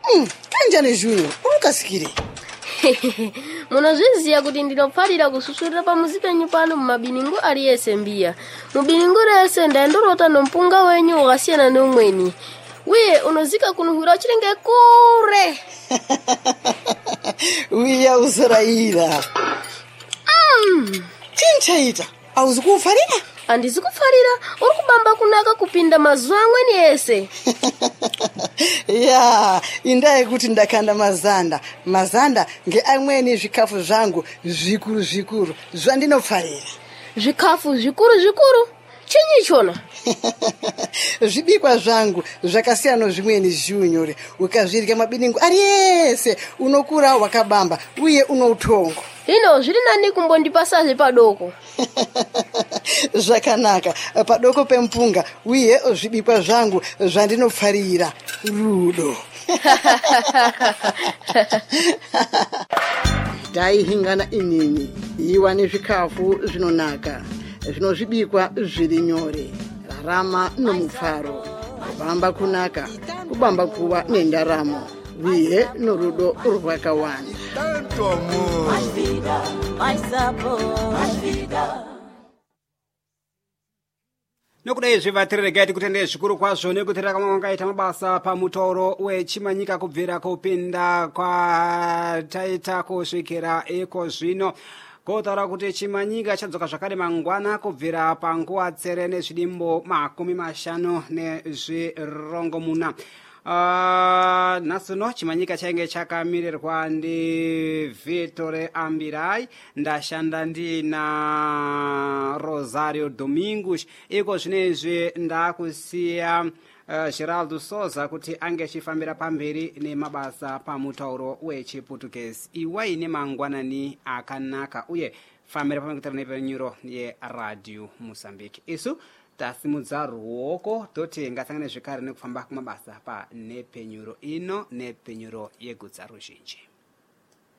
Kanjani Junior, ukasikire. Munozviziya kuti ndinopfarira kususurira pamuzi penyu pano mumabiningu aliyese mbiya. Mubiningu rese ndaindorota nompunga wenyu wakasiyana neumweni. Uye unozika kunuhura uchirenge kure. Uya uzorayira. Chinchaita, auzi kufarira? Andizi kufarira, uri kubamba kunaka kupinda mazuva amweni ese. Ya, indaye kuti ndakanda mazanda ngeamweni zvikafu zvangu zvikuru zvandinofarira. Zvikafu zvikuru? Chinyi chona? Zvibikwa zvangu zvakasiyana zvimweni Junior, ukazvirya mabiningu aliyese unokura wakabamba uye unoutongo. Hino zviri nani kumbondipasa padoko. Zvakanaka, padoko pempunga uye zvibikwa zvangu zvandinofarira rudo. Taihingana inini iwa nezvikafu zvinonaka zvinozvibikwa zviri nyore, rarama nomufaro, kubamba kunaka, kubamba kuwa nendaramo uye norudo rwakawanda. Nokudai zvivatirira tikutendera zvikuru kwazvo nekutirira kama wangaita mabasa pamutauro wechimanyika kubvira kupinda kwataita kusvikira iko zvino. Kotaura kuti chimanyika chadzoka zvakare mangwana kubvira panguva tsere nezvidimbo 50 nezvirongomuna. Nasuno chimanyika chainge chakamirirwa ndi Vitore Ambirai, ndashanda ndina Rosario Domingos, iko zvinezvi ndakusiya Geraldo Souza kuti ange chifambira pamberi nemabasa pamutauro wechiPortuguese. Iwai nemangwanani akanaka uye famira pamwe nepenyuro yeRadio Mozambique. Isu tasimudza ruoko toti ngasangane zvikare nekufamba kumabasa pa nepenyuro ino nepenyuro yegutsa ruzhinji.